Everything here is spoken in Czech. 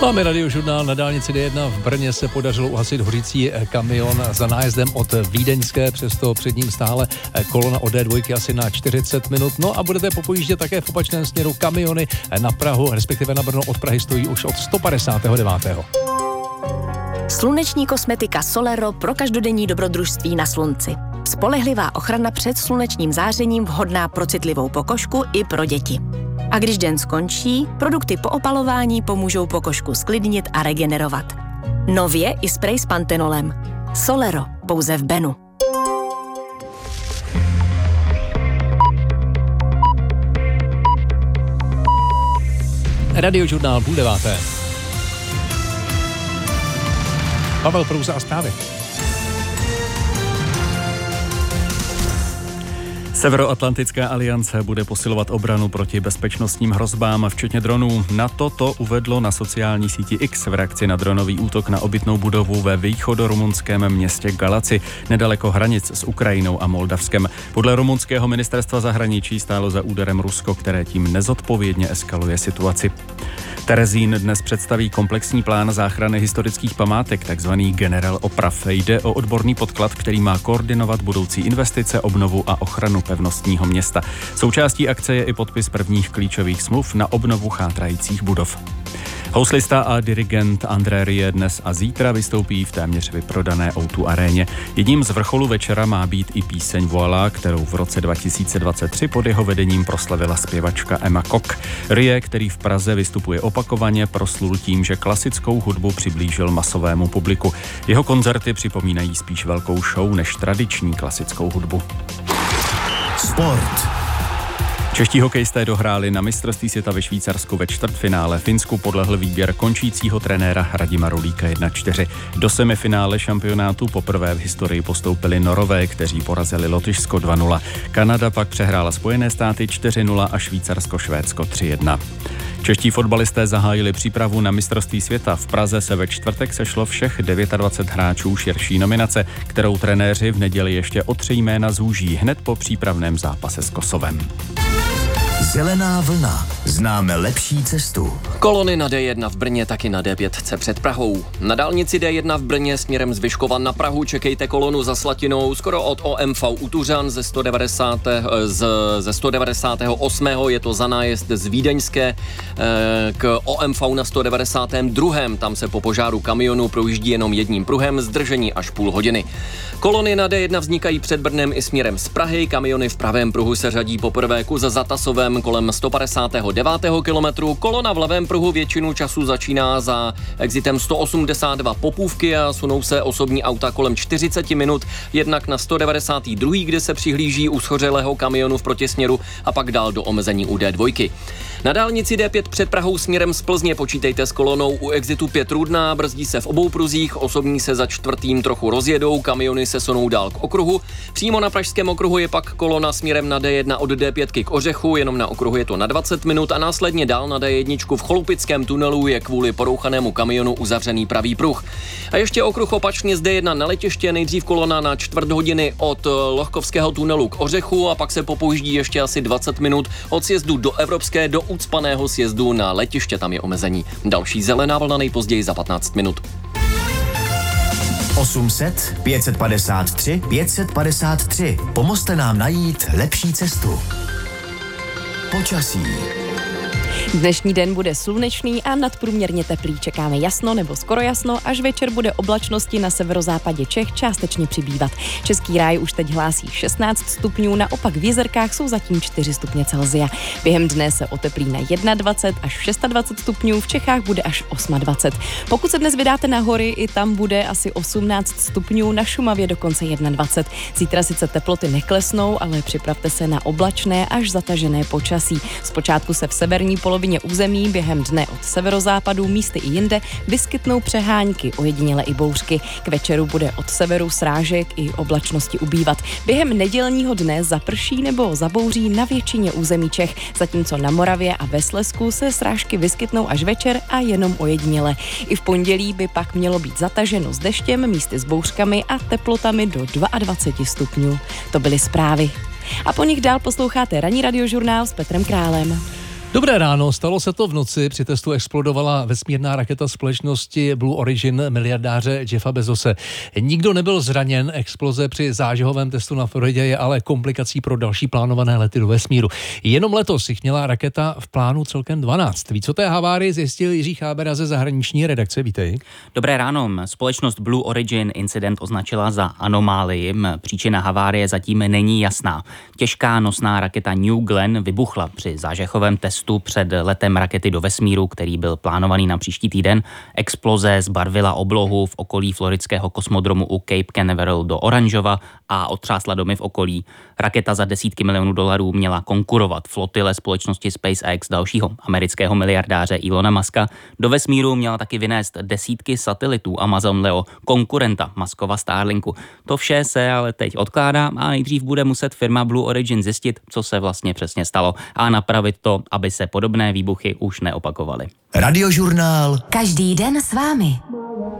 Máme radiožurnál. Na dálnici D1 v Brně se podařilo uhasit hořící kamion za nájezdem od Vídeňské, přesto před ním stále kolona od D2 asi na 40 minut. No a budete popojíždět také v opačném směru. Kamiony na Prahu, respektive na Brno od Prahy stojí už od 159. Sluneční kosmetika Solero pro každodenní dobrodružství na slunci. Spolehlivá ochrana před slunečním zářením, vhodná pro citlivou pokožku i pro děti. A když den skončí, produkty po opalování pomůžou pokožku sklidnit a regenerovat. Nově i sprej s pantenolem. Solero, pouze v Benu. Radiožurnál 9. Pavel Prouza a zprávy. Severoatlantická aliance bude posilovat obranu proti bezpečnostním hrozbám, včetně dronů. NATO to uvedlo na sociální síti X v reakci na dronový útok na obytnou budovu ve východorumunském městě Galaci, nedaleko hranic s Ukrajinou a Moldavskem. Podle rumunského ministerstva zahraničí stálo za úderem Rusko, které tím nezodpovědně eskaluje situaci. Terezín dnes představí komplexní plán záchrany historických památek, takzvaný Generál oprav. Jde o odborný podklad, který má koordinovat budoucí investice, obnovu a ochranu pevnostního města. Součástí akce je i podpis prvních klíčových smluv na obnovu chátrajících budov. Houslista a dirigent André Rieu dnes a zítra vystoupí v téměř vyprodané O2 aréně. Jedním z vrcholů večera má být i píseň Voilà, kterou v roce 2023 pod jeho vedením proslavila zpěvačka Emma Kok. Rieu, který v Praze vystupuje opakovaně, proslul tím, že klasickou hudbu přiblížil masovému publiku. Jeho koncerty připomínají spíš velkou show než tradiční klasickou hudbu. Sport. Čeští hokejisté dohráli na mistrovství světa ve Švýcarsku ve čtvrtfinále. Finsku podlehl výběr končícího trenéra Radima Rulíka 1-4. Do semifinále šampionátu poprvé v historii postoupili Norové, kteří porazili Lotyšsko 2-0. Kanada pak přehrála Spojené státy 4-0 a Švýcarsko-Švédsko 3-1. Čeští fotbalisté zahájili přípravu na mistrovství světa. V Praze se ve čtvrtek sešlo všech 29 hráčů širší nominace, kterou trenéři v neděli ještě o 3 jména zúží hned po přípravném zápase s Kosovem. Zelená vlna. Známe lepší cestu. Kolony na D1 v Brně, taky na D5 před Prahou. Na dálnici D1 v Brně směrem z Vyškova na Prahu čekejte kolonu za Slatinou skoro od OMV u Tuřan ze 198. Je to za nájezd z Vídeňské k OMV na 192. Tam se po požáru kamionu projíždí jenom jedním pruhem, zdržení až půl hodiny. Kolony na D1 vznikají před Brnem i směrem z Prahy. Kamiony v pravém pruhu se řadí poprvé ku za Zatasovem kolem 159. kilometru. Kolona v levém pruhu většinu času začíná za exitem 182 Popůvky a sunou se osobní auta kolem 40 minut, jednak na 192., kde se přihlíží u schořelého kamionu v protisměru a pak dál do omezení u D2. Na dálnici D5 před Prahou směrem z Plzně počítejte s kolonou u exitu 5 Rudná, brzdí se v obou pruzích, osobní se za čtvrtým trochu rozjedou, kamiony se sunou dál k okruhu. Přímo na pražském okruhu je pak kolona směrem na D1 od D5 k Ořechu, jenom na okruhu je to na 20 minut a následně dál na D1 v Cholupickém tunelu je kvůli porouchanému kamionu uzavřený pravý pruh. A ještě okruh opačně z D1 na letiště, nejdřív kolona na čtvrt hodiny od Lohkovského tunelu k Ořechu a pak se popouždí ještě asi 20 minut od sjezdu do Evropské do ucpaného sjezdu na letiště, tam je omezení. Další zelená vlna nejpozději za 15 minut. 800 553 553. Pomozte nám najít lepší cestu. Počasí. Dnešní den bude slunečný a nadprůměrně teplý. Čekáme jasno nebo skoro jasno, až večer bude oblačnosti na severozápadě Čech částečně přibývat. Český ráj už teď hlásí 16 stupňů, naopak v Jezerkách jsou zatím 4 stupně Celsia. Během dne se oteplí na 21 až 26 stupňů, v Čechách bude až 28. Pokud se dnes vydáte na hory, i tam bude asi 18 stupňů, na Šumavě dokonce 21. Zítra sice teploty neklesnou, ale připravte se na oblačné až zatažené počasí. Zpočátku se v severní polovině území během dne od severozápadu místy i jinde vyskytnou přehánky, ojediněle i bouřky. K večeru bude od severu srážek i oblačnosti ubývat. Během nedělního dne zaprší nebo zabouří na většině území Čech, zatímco na Moravě a ve Slezsku se srážky vyskytnou až večer a jenom ojediněle. I v pondělí by pak mělo být zataženo s deštěm, místy s bouřkami a teplotami do 22 stupňů. To byly zprávy. A po nich dál posloucháte ranní radiožurnál s Petrem Králem. Dobré ráno, stalo se to v noci, při testu explodovala vesmírná raketa společnosti Blue Origin miliardáře Jeffa Bezose. Nikdo nebyl zraněn, exploze při zážehovém testu na Floridě je ale komplikací pro další plánované lety do vesmíru. Jenom letos jich měla raketa v plánu celkem 12. Víc o té havárii zjistil Jiří Chábera ze zahraniční redakce, vítej. Dobré ráno, společnost Blue Origin incident označila za anomálii. Příčina havárie zatím není jasná. Těžká nosná raketa New Glenn vybuchla při zážehovém testu před letem rakety do vesmíru, který byl plánovaný na příští týden. Exploze zbarvila oblohu v okolí floridského kosmodromu u Cape Canaveral do oranžova a otřásla domy v okolí. Raketa za desítky milionů dolarů měla konkurovat flotile společnosti SpaceX, dalšího amerického miliardáře Elona Muska. Do vesmíru měla taky vynést desítky satelitů Amazon Leo, konkurenta Muskova Starlinku. To vše se ale teď odkládá a nejdřív bude muset firma Blue Origin zjistit, co se vlastně přesně stalo a napravit to, aby se podobné výbuchy už neopakovaly. Radiožurnál. Každý den s vámi.